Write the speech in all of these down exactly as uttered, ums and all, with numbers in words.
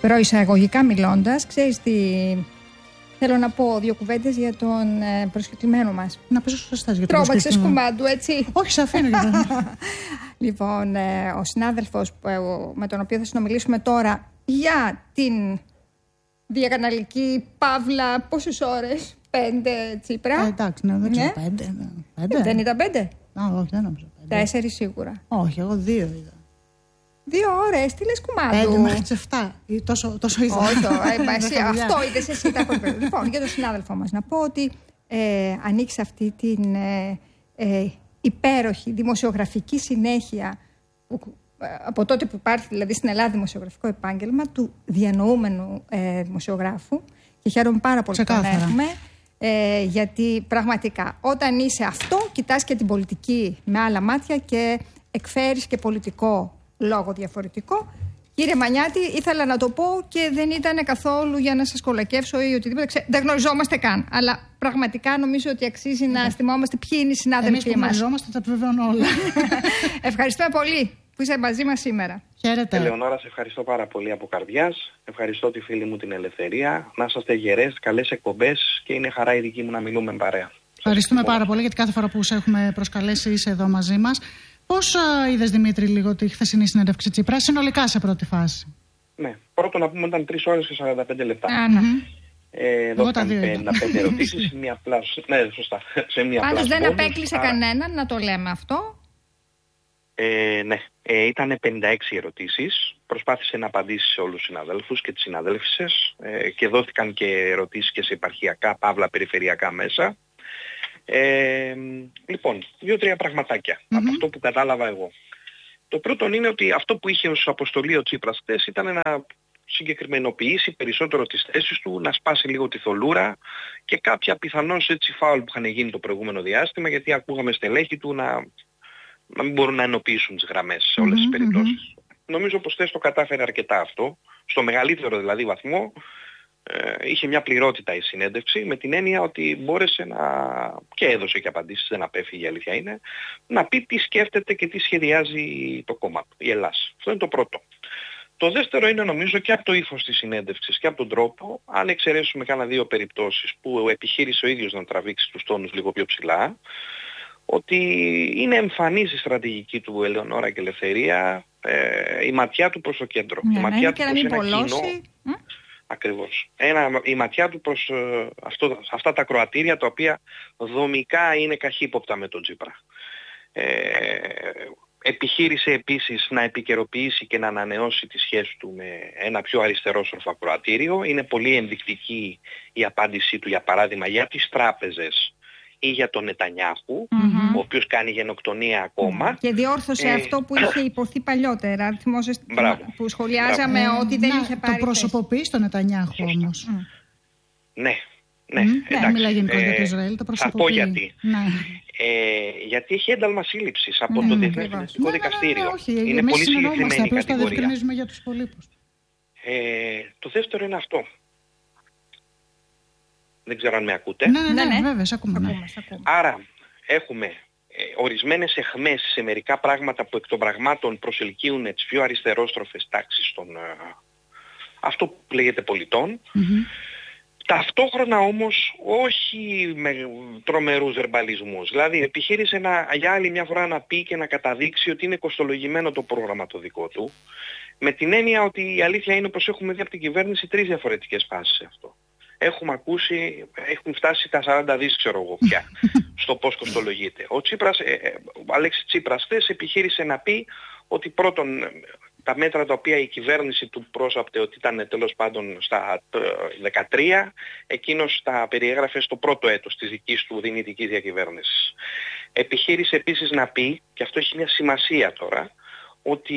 προεισαγωγικά μιλώντας, ξέρεις τι... Θέλω να πω δύο κουβέντες για τον ε, προσκεκλημένο μας. Να πες σωστά για τον Τρόμαξες κουμάντου, έτσι. Όχι, σε αφήνω για τον... Λοιπόν, ε, ο συνάδελφος που, ε, με τον οποίο θα συνομιλήσουμε τώρα για την διακαναλική παύλα, πόσες ώρες, πέντε Τσίπρα. Ε, εντάξει, ναι, δεν ξέρω, ναι. πέντε, ναι. πέντε. Δεν ήταν πέντε. Α, όχι, δεν νομίζω πέντε. Τέσσερις σίγουρα. Όχι, εγώ δύο είδα. Δύο ώρες, τι λες κουμάντου. Πέντε μέχρι τις εφτά. Τόσο, τόσο είδα. Όχι, ε, αυτό είδες εσύ. Τα λοιπόν, για τον συνάδελφό μας να πω ότι ε, ανοίξει αυτή την ε, ε, υπέροχη δημοσιογραφική συνέχεια που, ε, από τότε που υπάρχει δηλαδή στην Ελλάδα δημοσιογραφικό επάγγελμα του διανοούμενου ε, δημοσιογράφου και χαίρομαι πάρα πολύ που τον έχουμε. Ε, γιατί πραγματικά όταν είσαι αυτό κοιτάς και την πολιτική με άλλα μάτια και εκφέρεις και πολιτικό λόγο διαφορετικό. Κύριε Μανιάτη, ήθελα να το πω και δεν ήταν καθόλου για να σας κολακεύσω ή οτιδήποτε. Ξέ, δεν γνωριζόμαστε καν. Αλλά πραγματικά νομίζω ότι αξίζει να θυμόμαστε ποιοι είναι οι συνάδελφοι μας. Εμείς που γνωριζόμαστε τα επιβεβαιώνω όλα. Ευχαριστούμε πολύ που είσαι μαζί μας σήμερα. Χαίρετε. Ελεονόρα, σε ευχαριστώ πάρα πολύ από καρδιάς. Ευχαριστώ τη φίλη μου την Ελευθερία. Να είσαστε γερές, καλές εκπομπές και είναι χαρά η δική μου να μιλούμε παρέα. Ευχαριστούμε πάρα πολύ γιατί κάθε φορά που σε έχουμε προσκαλέσει είσαι εδώ μαζί μας. Πώς είδες, Δημήτρη, λίγο τη χθεσινή συνέντευξη Τσίπρα, συνολικά σε πρώτη φάση? Ναι, πρώτον να πούμε ήταν τρεις ώρες και σαράντα πέντε λεπτά. Α, ναι. Ε, δόθηκαν πενήντα πέντε ερωτήσεις σε μία απλά. Ναι, σωστά. Πάντως δεν απέκλεισε άρα... κανέναν, να το λέμε αυτό. Ε, ναι, ε, ήταν πενήντα έξι ερωτήσεις. Προσπάθησε να απαντήσει σε όλους τους συναδέλφους και τις συναδέλφισες ε, και δόθηκαν και ερωτήσεις και σε επαρχιακά, παύλα περιφερειακά μέσα. Ε, λοιπόν, δύο-τρία πραγματάκια mm-hmm. από αυτό που κατάλαβα εγώ. Το πρώτο είναι ότι αυτό που είχε ως αποστολή ο Τσίπρας χθες ήταν να συγκεκριμενοποιήσει περισσότερο τις θέσεις του, να σπάσει λίγο τη θολούρα και κάποια πιθανώς έτσι φάουλ που είχαν γίνει το προηγούμενο διάστημα, γιατί ακούγαμε στελέχη του να, να μην μπορούν να ενοποιήσουν τις γραμμές σε όλες mm-hmm. τις περιπτώσεις. Mm-hmm. Νομίζω πως χθες το κατάφερε αρκετά αυτό, στο μεγαλύτερο δηλαδή βαθμό. Ε, είχε μια πληρότητα η συνέντευξη με την έννοια ότι μπόρεσε να και έδωσε και απαντήσεις, δεν απέφυγε, η αλήθεια είναι, να πει τι σκέφτεται και τι σχεδιάζει το κόμμα του, η Ελλάς. Αυτό είναι το πρώτο. Το δεύτερο είναι νομίζω και από το ύφος της συνέντευξης και από τον τρόπο, αν εξαιρέσουμε κάνα δύο περιπτώσεις που επιχείρησε ο ίδιος να τραβήξει τους τόνους λίγο πιο ψηλά, ότι είναι εμφανής η στρατηγική του, Ελεονόρα και Ελευθερία, ε, η ματιά του προς το κέντρο. Ναι, η ματιά του προς ένα κοινό. Ακριβώς. Ένα, η ματιά του προς ε, αυτό, αυτά τα κροατήρια τα οποία δομικά είναι καχύποπτα με τον Τσίπρα. Ε, επιχείρησε επίσης να επικαιροποιήσει και να ανανεώσει τη σχέση του με ένα πιο αριστερόσορφο κροατήριο. Είναι πολύ ενδεικτική η απάντησή του, για παράδειγμα, για τις τράπεζες ή για τον Νετανιάχου, mm-hmm. ο οποίος κάνει γενοκτονία ακόμα. Και διόρθωσε ε, αυτό που είχε υποθεί παλιότερα. Θυμόσαι που σχολιάζαμε μπράβο. Ότι δεν να, είχε πάρει. Το προσωποποιεί στον Νετανιάχου όμως. Mm. Ναι, ναι, mm. εντάξει. Δεν μιλάει γενικώς για το Ισραήλ, το προσωποποιεί. Θα πω γιατί. Ναι. Ε, γιατί έχει ένταλμα σύλληψης από ναι, το Διεθνές Ποινικό Δικαστήριο. Ναι, ναι, ναι, όχι, είναι πολύ συγκεκριμένη η κατηγορία. Το διευκρινίζουμε για τους υπολείπους. Ε, το δεύτερο είναι αυτό. Δεν ξέρω αν με ακούτε. Ναι, ναι, ναι, ναι. βέβαια, σε ακούμε, ναι. ακούμε, ακούμε. Άρα έχουμε ε, ορισμένες εχμές σε μερικά πράγματα που εκ των πραγμάτων προσελκύουν τις πιο αριστερόστροφες τάξεις των, ε, αυτό που λέγεται πολιτών. Mm-hmm. Ταυτόχρονα όμως όχι με τρομερούς βερμπαλισμούς. Δηλαδή επιχείρησε να, για άλλη μια φορά να πει και να καταδείξει ότι είναι κοστολογημένο το πρόγραμμα το δικό του. Με την έννοια ότι η αλήθεια είναι πως έχουμε δει από την κυβέρνηση τρεις διαφορετικές φάσεις σε αυτό. Έχουμε ακούσει, έχουν φτάσει τα σαράντα δις ξέρω εγώ πια στο πώς κοστολογείται. Ο Τσίπρας, ε, ο Αλέξης Τσίπρας χθες επιχείρησε να πει ότι πρώτον τα μέτρα τα οποία η κυβέρνηση του πρόσαπτε ότι ήταν τέλος πάντων στα δεκατρία, εκείνος τα περιέγραφε στο πρώτο έτος της δικής του δυνητικής διακυβέρνησης. Επιχείρησε επίσης να πει, και αυτό έχει μια σημασία τώρα, ότι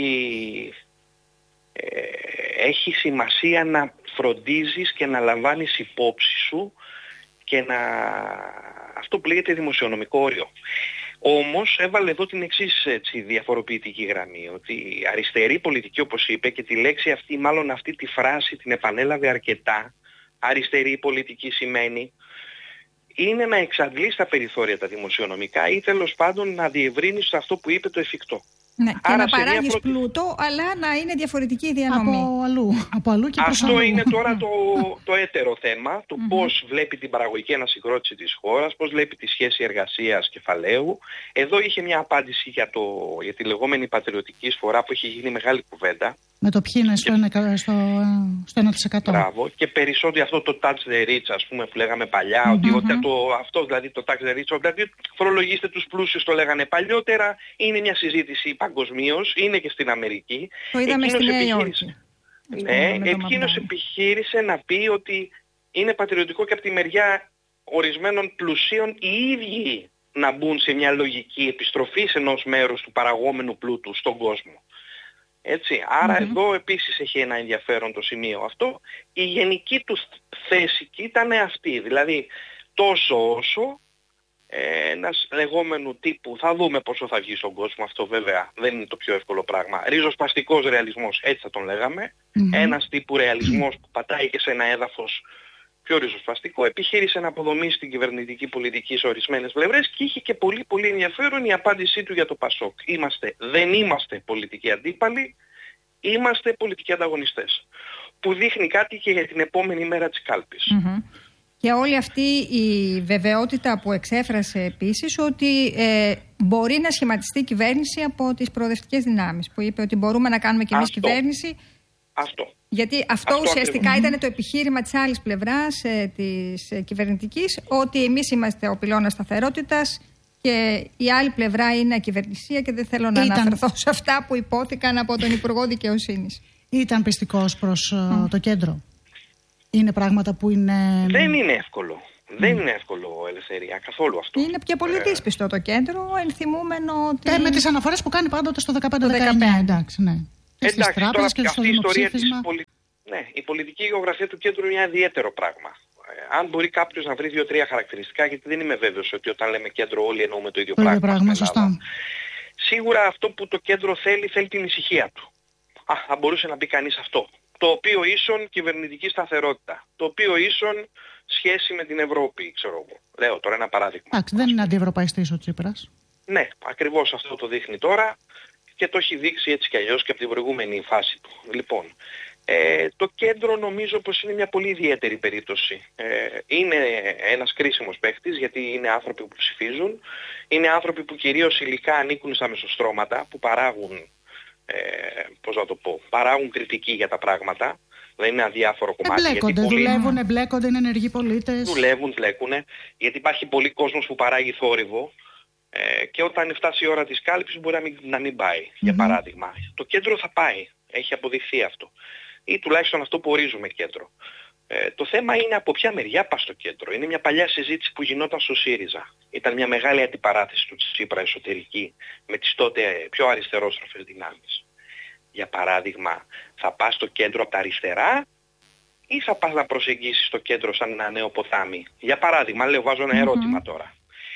ε, έχει σημασία να φροντίζεις και να λαμβάνεις υπόψη σου και να... αυτό που λέγεται δημοσιονομικό όριο. Όμως έβαλε εδώ την εξής έτσι, διαφοροποιητική γραμμή, ότι η αριστερή πολιτική, όπως είπε, και τη λέξη αυτή, μάλλον αυτή τη φράση την επανέλαβε αρκετά, αριστερή πολιτική σημαίνει, είναι να εξαντλείς τα περιθώρια τα δημοσιονομικά ή τέλος πάντων να διευρύνεις αυτό που είπε το εφικτό. Ναι, και άρα να παράγεις πρώτη... πλούτο, αλλά να είναι διαφορετική η διανομή. Από αλλού, από αλλού και προς Αυτό αλλού. είναι τώρα το, το έτερο θέμα, το mm-hmm. πώς βλέπει την παραγωγική ανασυγκρότηση της χώρας, πώς βλέπει τη σχέση εργασίας κεφαλαίου. Εδώ είχε μια απάντηση για, το, για τη λεγόμενη πατριωτική εισφορά που έχει γίνει μεγάλη κουβέντα. Με το ποιοι είναι στο, και... στο, στο ένα τοις εκατό. Μπράβο. Και περισσότερο αυτό το tax the rich, ας πούμε, που λέγαμε παλιά, mm-hmm. ότι, ότι το, αυτό δηλαδή το tax the rich, δηλαδή φορολογήστε τους πλούσιους, το λέγανε παλιότερα, είναι μια συζήτηση παγκοσμίως, είναι και στην Αμερική. Το είδαμε στη Νέα Υόρκη. Ναι, εκείνος επιχείρησε να πει ότι είναι πατριωτικό και από τη μεριά ορισμένων πλουσίων οι ίδιοι να μπουν σε μια λογική επιστροφής ενός μέρους του παραγόμενου πλούτου στον κόσμο. Έτσι, άρα mm-hmm. εδώ επίσης έχει ένα ενδιαφέρον το σημείο αυτό. Η γενική του θέση ήταν αυτή, δηλαδή τόσο όσο ε, ένας λεγόμενου τύπου, θα δούμε πόσο θα βγει στον κόσμο, αυτό βέβαια δεν είναι το πιο εύκολο πράγμα, ριζοσπαστικός ρεαλισμός, έτσι θα τον λέγαμε, mm-hmm. ένας τύπου ρεαλισμός που πατάει και σε ένα έδαφος πιο ριζοσπαστικό, επιχείρησε να αποδομήσει την κυβερνητική πολιτική σε ορισμένες πλευρές και είχε και πολύ πολύ ενδιαφέρον η απάντησή του για το Πασόκ. Είμαστε, δεν είμαστε πολιτικοί αντίπαλοι, είμαστε πολιτικοί ανταγωνιστές. Που δείχνει κάτι και για την επόμενη μέρα της κάλπης. Mm-hmm. Και όλη αυτή η βεβαιότητα που εξέφρασε επίσης ότι ε, μπορεί να σχηματιστεί κυβέρνηση από τις προοδευτικές δυνάμεις, που είπε ότι μπορούμε να κάνουμε και εμείς κυβέρνηση. Αυτό. Γιατί αυτό, αυτό ουσιαστικά ακριβώς ήταν το επιχείρημα της άλλης πλευράς ε, της ε, κυβερνητικής, ότι εμείς είμαστε ο πυλώνας σταθερότητας και η άλλη πλευρά είναι ακυβερνησία, και δεν θέλω να ήταν... αναφερθώ σε αυτά που υπόθηκαν από τον Υπουργό Δικαιοσύνης. Ήταν πιστικός προς uh, το κέντρο. Είναι πράγματα που είναι... Δεν είναι εύκολο. Mm. Δεν είναι εύκολο, Ελευθερία, καθόλου αυτό. Είναι και πολύ δύσπιστο ε... το κέντρο, ενθυμούμενο ότι... Ε, με τις αναφορές που κάνει πάντοτε στο δεκαπέντε δεκαεννιά, εντάξει, ναι. Και εντάξει, τώρα και αυτή η ιστορία της πολι... ναι, η πολιτική γεωγραφία του κέντρου είναι ένα ιδιαίτερο πράγμα. Ε, αν μπορεί κάποιος να βρει δύο-τρία χαρακτηριστικά, γιατί δεν είμαι βέβαιος ότι όταν λέμε κέντρο όλοι εννοούμε το ίδιο το πράγμα. πράγμα σωστά. Σίγουρα αυτό που το κέντρο θέλει, θέλει την ησυχία του. Α, θα μπορούσε να πει κανείς αυτό. Το οποίο ίσον κυβερνητική σταθερότητα. Το οποίο ίσον σχέση με την Ευρώπη, ξέρω εγώ. Λέω τώρα ένα παράδειγμα. Εντάξει, δεν είναι αντιευρωπαϊστής ο Τσίπρας. Ναι, ακριβώς αυτό το δείχνει τώρα και το έχει δείξει έτσι κι αλλιώς και από την προηγούμενη φάση του. Λοιπόν, ε, το κέντρο νομίζω πως είναι μια πολύ ιδιαίτερη περίπτωση. Ε, είναι ένας κρίσιμος παίχτης, γιατί είναι άνθρωποι που ψηφίζουν, είναι άνθρωποι που κυρίως υλικά ανήκουν στα μεσοστρώματα, που παράγουν, ε, πώς να το πω, παράγουν κριτική για τα πράγματα. Δεν είναι αδιάφορο κομμάτι. Εμπλέκονται, γιατί δουλεύουν, πολλοί... εμπλέκονται, είναι ενεργοί πολίτες. Δουλεύουν, μπλέκουν, γιατί υπάρχει πολύ κόσμος που παράγει θόρυβο. Ε, και όταν φτάσει η ώρα της κάλυψης μπορεί να μην, να μην πάει, mm-hmm. για παράδειγμα. Το κέντρο θα πάει, έχει αποδειχθεί αυτό. Ή τουλάχιστον αυτό που ορίζουμε κέντρο. Ε, το θέμα είναι από ποια μεριά πας στο κέντρο. Είναι μια παλιά συζήτηση που γινόταν στο ΣΥΡΙΖΑ. Ήταν μια μεγάλη αντιπαράθεση του Τσίπρα εσωτερική με τις τότε πιο αριστερόστροφες δυνάμεις. Για παράδειγμα, θα πας στο κέντρο από τα αριστερά ή θα πας να προσεγγίσεις το κέντρο σαν ένα νέο ποτάμι. Για παράδειγμα, λέω, βάζω ένα ερώτημα mm-hmm. τώρα.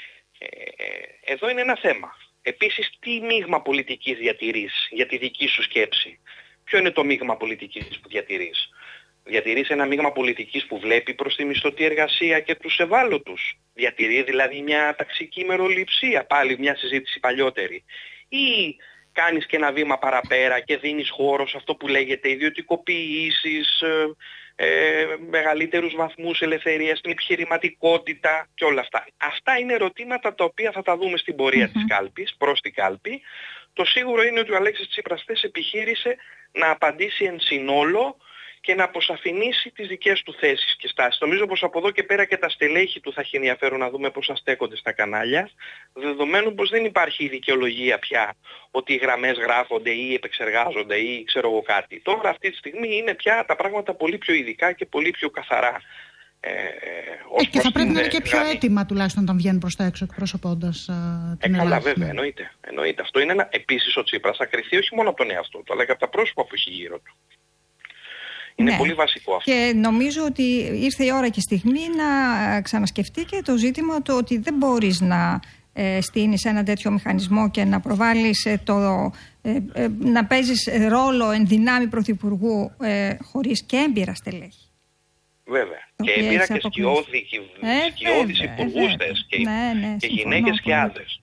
Ε, εδώ είναι ένα θέμα. Επίσης, τι μείγμα πολιτικής διατηρείς για τη δική σου σκέψη. Ποιο είναι το μείγμα πολιτικής που διατηρείς. Διατηρείς ένα μείγμα πολιτικής που βλέπει προς τη μισθωτή εργασία και τους ευάλωτους. Διατηρεί δηλαδή μια ταξική μεροληψία, πάλι μια συζήτηση παλιότερη. Ή κάνεις και ένα βήμα παραπέρα και δίνεις χώρο σε αυτό που λέγεται ιδιωτικοποιήσεις, ε, ε, μεγαλύτερους βαθμούς ελευθερίας, στην επιχειρηματικότητα και όλα αυτά. Αυτά είναι ερωτήματα τα οποία θα τα δούμε στην πορεία mm-hmm. της κάλπης, προς την κάλπη. Το σίγουρο είναι ότι ο Αλέξης Τσίπρας επιχείρησε να απαντήσει εν συνόλο και να αποσαφηνίσει τις δικές του θέσεις και στάσεις. Νομίζω πως από εδώ και πέρα και τα στελέχη του θα έχει ενδιαφέρον να δούμε πώς θα στέκονται στα κανάλια, δεδομένου πως δεν υπάρχει η δικαιολογία πια ότι οι γραμμές γράφονται ή επεξεργάζονται ή ξέρω εγώ κάτι. Τώρα αυτή τη στιγμή είναι πια τα πράγματα πολύ πιο ειδικά και πολύ πιο καθαρά. Ε, ε, και θα πρέπει να είναι και πιο γραμμή. Έτοιμα τουλάχιστον όταν βγαίνουν προς τα έξω εκπροσωπώντας uh, την ε, Ελλάδα. Καλά βέβαια, εννοείται, εννοείται. Αυτό είναι ένα, επίσης ο Τσίπρας θα κριθεί όχι μόνο από τον εαυτό του, αλλά και από τα πρόσωπα που έχει γύρω του. Είναι ναι. πολύ βασικό αυτό. Και νομίζω ότι ήρθε η ώρα και στιγμή να ξανασκεφτεί και το ζήτημα το ότι δεν μπορείς να ε, στείνεις ένα τέτοιο μηχανισμό και να προβάλλεις ε, το, ε, ε, να παίζεις ρόλο εν δυνάμει πρωθυπουργού ε, χωρίς και έμπειρα στελέχη. Βέβαια. Και έμπειρα και σκιώδη, ε, σκιώδης υπουργούς θες και, ναι, ναι, και γυναίκες και άντρες.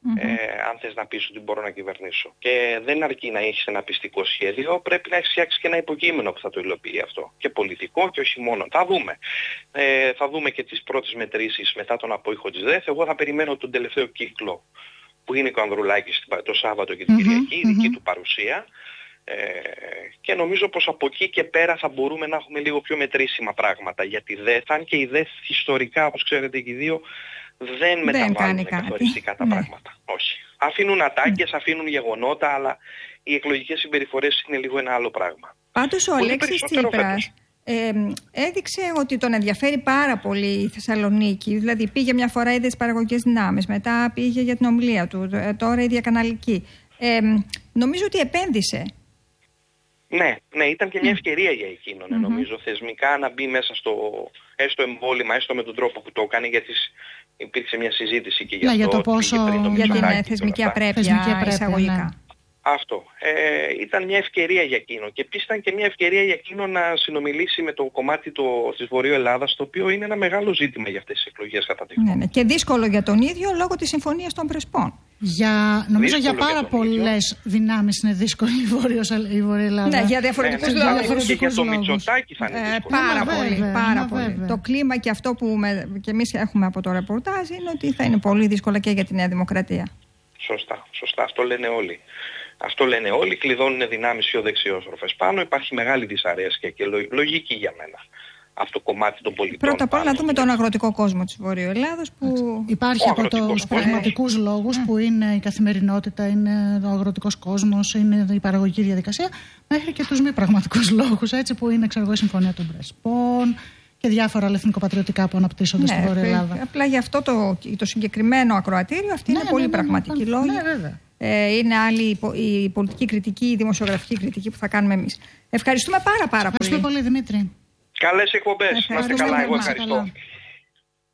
Mm-hmm. Ε, αν θες να πεις ότι μπορώ να κυβερνήσω. Και δεν αρκεί να έχεις ένα πιστικό σχέδιο, πρέπει να έχεις φτιάξει και ένα υποκείμενο που θα το υλοποιεί αυτό. Και πολιτικό και όχι μόνο. Θα δούμε. Ε, θα δούμε και τις πρώτες μετρήσεις μετά τον απόϊχο της ΔΕΘ. Εγώ θα περιμένω τον τελευταίο κύκλο που είναι ο Ανδρουλάκης το Σάββατο και την mm-hmm, Κυριακή, η δική mm-hmm. του παρουσία. Ε, και νομίζω πως από εκεί και πέρα θα μπορούμε να έχουμε λίγο πιο μετρήσιμα πράγματα. Γιατί ΔΕΘ, αν και η ΔΕΘ ιστορικά, όπως ξέρετε και οι δύο, δεν μεταβάλλουν καθοριστικά τα ναι. πράγματα. Όχι. Αφήνουν ατάκες, αφήνουν γεγονότα, αλλά οι εκλογικές συμπεριφορές είναι λίγο ένα άλλο πράγμα. Πάντως ο Αλέξης Τσίπρας ε, έδειξε ότι τον ενδιαφέρει πάρα πολύ η Θεσσαλονίκη. Δηλαδή πήγε μια φορά, είδε τις παραγωγικές δυνάμεις, μετά πήγε για την ομιλία του, τώρα η διακαναλική. Ε, νομίζω ότι επένδυσε. Ναι, ναι, ήταν και μια ευκαιρία για εκείνον, mm-hmm. νομίζω, θεσμικά να μπει μέσα στο έστω εμβόλυμα, έστω με τον τρόπο που το έκανε, γιατί υπήρξε μια συζήτηση και για, ναι, αυτό, για το πόσο για την ε, θεσμική απρέπεια εισαγωγικά. Ναι. Αυτό. Ε, ήταν μια ευκαιρία για εκείνο. Και επίσης ήταν και μια ευκαιρία για εκείνο να συνομιλήσει με το κομμάτι το, της Βορείου Ελλάδας, το οποίο είναι ένα μεγάλο ζήτημα για αυτές τις εκλογές κατά τη ναι, ναι. Και δύσκολο για τον ίδιο λόγω της συμφωνίας των Πρεσπών. Για, νομίζω δύσκολο για πάρα πολλές δυνάμεις είναι δύσκολη η Βόρεια Ελλάδα. Ναι, για διαφορετικούς ναι, λόγους. Ναι, και για το Μητσοτάκη θα είναι ε, δύσκολο. πάρα ναι, πολύ. βέβαια, πάρα ναι, πολύ. βέβαια. Το κλίμα και αυτό που με, και εμείς έχουμε από το ρεπορτάζ είναι ότι θα είναι πολύ δύσκολα και για τη Νέα Δημοκρατία. Σωστά, σωστά. Αυτό λένε όλοι. Αυτό λένε όλοι, κλειδώνουν δυνάμεις πιο δεξιόστροφες πάνω. Υπάρχει μεγάλη δυσαρέσκεια και λογική για μένα αυτό το κομμάτι των πολιτών. Πρώτα απ' όλα να δούμε τον αγροτικό κόσμο της Βορείου Ελλάδος που... Υπάρχει από τους πραγματικούς λόγους που είναι η καθημερινότητα, είναι ο αγροτικός κόσμος, είναι η παραγωγική διαδικασία, μέχρι και τους μη πραγματικούς λόγους, έτσι, που είναι, ξέρω εγώ, η Συμφωνία των Πρεσπών και διάφορα άλλα εθνικοπατριωτικά που αναπτύσσονται ναι, στη Βόρεια Ελλάδα. Απλά γι' αυτό το, το συγκεκριμένο ακροατήριο αυτή ναι, είναι ναι, πολύ ναι, πραγματική ναι, λόγη. Ναι, βέβαια. Ε, είναι άλλη η πολιτική κριτική, η δημοσιογραφική κριτική που θα κάνουμε εμείς. Ευχαριστούμε πάρα πάρα πολύ. Ευχαριστούμε πολύ, Δημήτρη. Καλές εκπομπές. Να είστε καλά, εγώ ευχαριστώ.